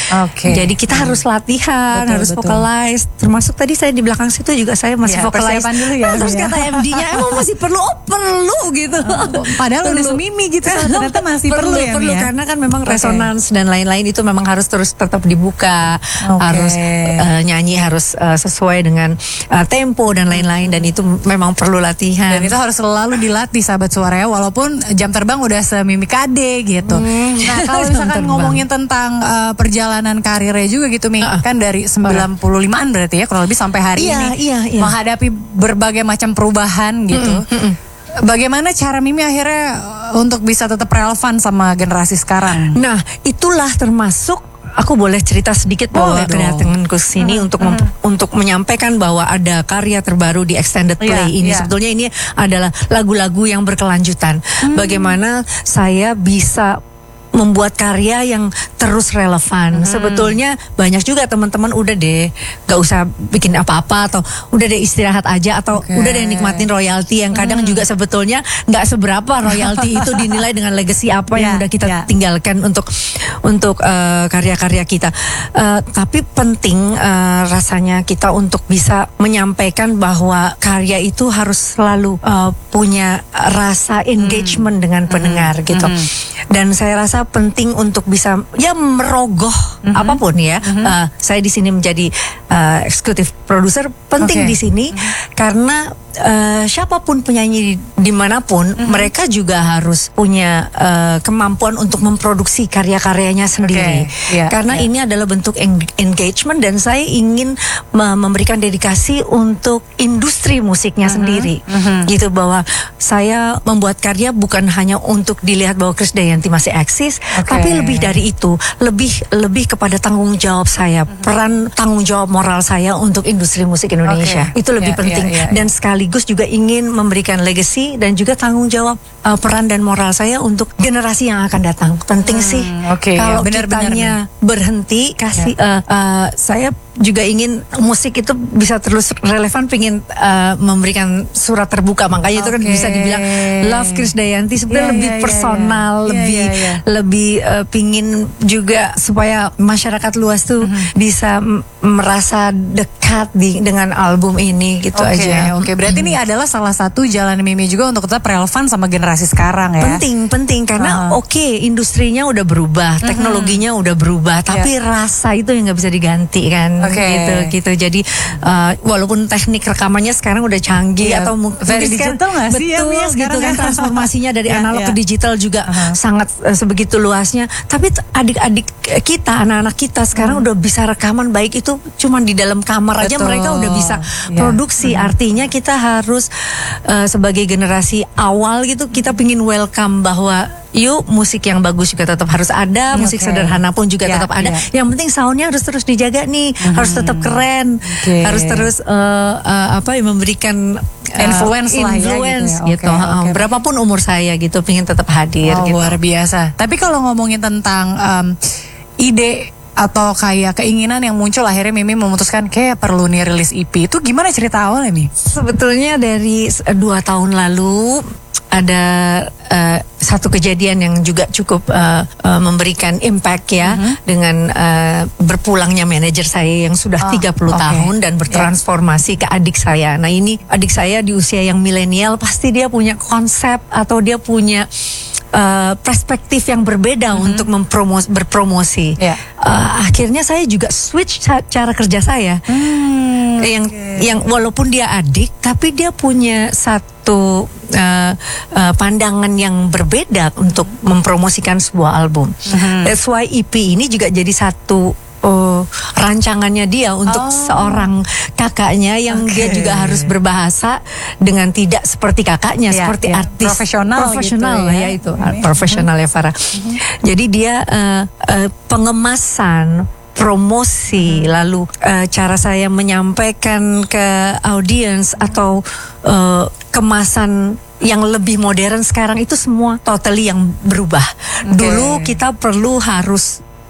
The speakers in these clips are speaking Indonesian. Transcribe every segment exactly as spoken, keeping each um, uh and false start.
Oke. Jadi kita hmm. harus latihan, betul, harus betul. vocalize. Termasuk tadi saya di belakang situ juga saya masih ya, vocalize. Dulu ya, nah, terus ya. kata M D-nya emang masih perlu, oh perlu gitu. Oh, padahal udah semimi gitu, ternyata masih perlu, perlu ya. Perlu ya? Karena kan memang okay. resonans dan lain-lain itu memang harus terus tetap dibuka, okay. harus uh, nyanyi harus uh, sesuai dengan uh, tempo dan lain-lain, dan itu memang perlu latihan. Dan itu harus selalu dilatih sahabat suara ya, walaupun jam terbang udah semimi kade gitu. Hmm. Nah kalau misalkan ngomongin tentang uh, perjalanan karirnya juga gitu Mi, uh, kan dari sembilan puluh limaan berarti ya kurang lebih sampai hari iya, ini iya, iya. menghadapi berbagai macam perubahan gitu. Mm, mm, mm. Bagaimana cara Mimi akhirnya untuk bisa tetap relevan sama generasi sekarang? Nah itulah termasuk aku boleh cerita sedikit bahwa kedatanganku sini uh, untuk uh, mem- untuk menyampaikan bahwa ada karya terbaru di extended play yeah, ini. Yeah. Sebetulnya ini adalah lagu-lagu yang berkelanjutan. Hmm. Bagaimana saya bisa membuat karya yang terus relevan. Hmm. Sebetulnya banyak juga teman-teman udah deh gak usah bikin apa-apa, atau udah deh istirahat aja, atau okay. udah deh nikmatin royalti yang kadang hmm. juga sebetulnya gak seberapa royalti itu dinilai dengan legacy apa yeah, yang udah kita yeah. tinggalkan untuk untuk uh, karya-karya kita. Uh, tapi penting uh, rasanya kita untuk bisa menyampaikan bahwa karya itu harus selalu uh, punya rasa engagement hmm. dengan pendengar hmm. gitu. Hmm. Dan saya rasa penting untuk bisa ya merogoh mm-hmm. apapun ya. Mm-hmm. Uh, saya di sini menjadi uh, eksekutif produser penting okay. di sini mm-hmm. karena uh, siapapun penyanyi dimanapun mm-hmm. mereka juga harus punya uh, kemampuan untuk memproduksi karya-karyanya sendiri. Okay. Yeah, karena yeah. ini adalah bentuk eng- engagement, dan saya ingin me- memberikan dedikasi untuk industri musiknya mm-hmm. sendiri. Mm-hmm. Gitu, bahwa saya membuat karya bukan hanya untuk dilihat bahwa Krisdayanti masih eksis. Okay. Tapi lebih dari itu, lebih lebih kepada tanggung jawab saya, mm-hmm. peran tanggung jawab moral saya untuk industri musik Indonesia. Okay. Itu lebih yeah, penting yeah, yeah, dan sekaligus juga ingin memberikan legacy dan juga tanggung jawab uh, peran dan moral saya untuk generasi yang akan datang. Penting hmm, sih. Okay, kalau yeah, kitanya berhenti kasih yeah. uh, uh, saya juga ingin musik itu bisa terus relevan, pengen uh, memberikan surat terbuka, makanya okay. itu kan bisa dibilang Love Krisdayanti sebenarnya yeah, lebih yeah, personal, yeah, yeah. lebih yeah, yeah. lebih uh, pingin juga supaya masyarakat luas tuh mm-hmm. bisa m- merasa dekat di dengan album ini gitu okay, aja. Oke, okay. Berarti mm-hmm. ini adalah salah satu jalan Mimi juga untuk tetap relevan sama generasi sekarang ya. Penting, penting karena uh-huh. oke okay, industrinya udah berubah, teknologinya mm-hmm. udah berubah, tapi yeah. rasa itu yang nggak bisa diganti kan. Okay. Gitu gitu. Jadi uh, walaupun teknik rekamannya sekarang udah canggih yeah. atau mungkin very digital nggak sih betul ya, gitu kan, transformasinya dari yeah, analog yeah. ke digital juga uh-huh. sangat uh, sebegitu luasnya. Tapi t- adik-adik kita, anak-anak kita sekarang hmm. udah bisa rekaman, baik itu cuman di dalam kamar aja betul. Mereka udah bisa yeah. produksi. Hmm. Artinya kita harus uh, sebagai generasi awal gitu kita pingin welcome bahwa yuk musik yang bagus juga tetap harus ada, musik okay. sederhana pun juga yeah, tetap ada. Yeah. Yang penting soundnya harus terus dijaga nih, mm-hmm. harus tetap keren, okay. harus terus uh, uh, apa ya memberikan uh, influence, influence lah ya, gitu. gitu. Ya. Okay, okay. Berapapun umur saya gitu, pengen tetap hadir. Oh, gitu. Luar biasa. Tapi kalau ngomongin tentang um, ide atau kayak keinginan yang muncul akhirnya Mimi memutuskan kayak perlu nih rilis E P, itu gimana cerita awalnya nih? Sebetulnya dari dua tahun lalu ada uh, satu kejadian yang juga cukup uh, uh, memberikan impact ya, mm-hmm. dengan uh, berpulangnya manajer saya yang sudah oh, tiga puluh okay. tahun dan bertransformasi yeah. ke adik saya. Nah ini adik saya di usia yang milenial, pasti dia punya konsep atau dia punya Uh, perspektif yang berbeda mm-hmm. untuk mempromos berpromosi. Yeah. Uh, akhirnya saya juga switch ca- cara kerja saya, mm, yang okay. yang walaupun dia adik, tapi dia punya satu uh, uh, pandangan yang berbeda untuk mempromosikan sebuah album. Mm-hmm. That's why E P ini juga jadi satu Oh, rancangannya dia untuk oh. seorang kakaknya yang okay. dia juga harus berbahasa dengan tidak seperti kakaknya, yeah, seperti yeah. artis profesional, profesional gitu, ya, ya itu mm-hmm. profesional ya Farah. Mm-hmm. Jadi dia uh, uh, pengemasan, promosi, hmm. lalu uh, cara saya menyampaikan ke audiens atau uh, kemasan yang lebih modern sekarang itu semua totally yang berubah. Okay. Dulu kita perlu harus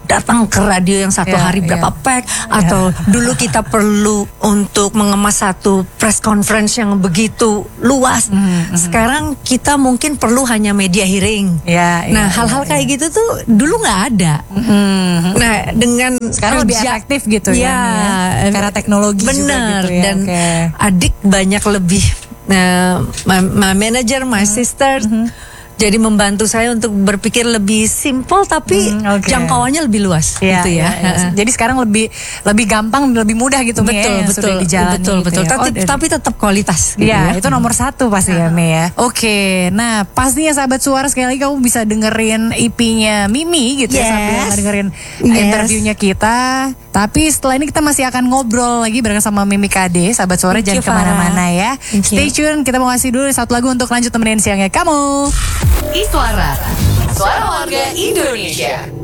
datang ke radio yang satu yeah, hari berapa yeah. pack, atau yeah. dulu kita perlu untuk mengemas satu press conference yang begitu luas. Mm-hmm. Sekarang kita mungkin perlu hanya media hearing. Yeah, yeah, nah hal-hal yeah, kayak yeah. gitu tuh dulu nggak ada. Mm-hmm. Nah dengan sekarang lebih efektif gitu ya, ya. Karena teknologi bener, juga gitu ya. Dan okay. adik banyak lebih uh, my, my manager, my mm-hmm. sister. Mm-hmm. Jadi membantu saya untuk berpikir lebih simpel tapi hmm, okay. jangkauannya lebih luas ya, gitu ya. ya, ya. Jadi sekarang lebih lebih gampang, lebih mudah gitu betul, ya, betul, sudah dijalani betul, gitu betul. ya. Tapi, oh, tapi tetap kualitas. Gitu ya, ya, itu nomor satu pasti ya, Mei ya. Oke, nah pastinya sahabat suara sekali lagi kamu bisa dengerin E P-nya Mimi gitu yes. ya sambil dengerin yes. interviewnya kita. Tapi setelah ini kita masih akan ngobrol lagi bareng sama Mimi K D. Sahabat suara Thank jangan kemana-mana ya. Stay tune, kita mau kasih dulu satu lagu untuk lanjut temenin siangnya kamu. Iswara, suara warga Indonesia.